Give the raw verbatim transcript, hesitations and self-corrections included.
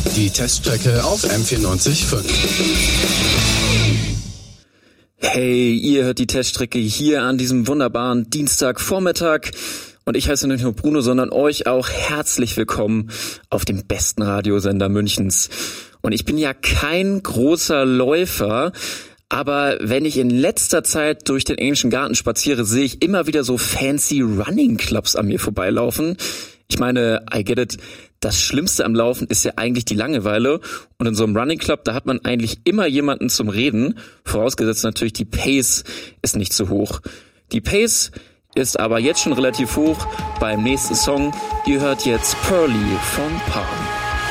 Die Teststrecke auf M vierundneunzig Komma fünf. Hey, ihr hört die Teststrecke hier an diesem wunderbaren Dienstagvormittag. Und ich heiße nicht nur Bruno, sondern euch auch herzlich willkommen auf dem besten Radiosender Münchens. Und ich bin ja kein großer Läufer, aber wenn ich in letzter Zeit durch den englischen Garten spaziere, sehe ich immer wieder so fancy Running Clubs an mir vorbeilaufen. Ich meine, I get it, das Schlimmste am Laufen ist ja eigentlich die Langeweile. Und in so einem Running Club, da hat man eigentlich immer jemanden zum Reden. Vorausgesetzt natürlich, die Pace ist nicht so hoch. Die Pace ist aber jetzt schon relativ hoch beim nächsten Song. Ihr hört jetzt Pearly von Palm.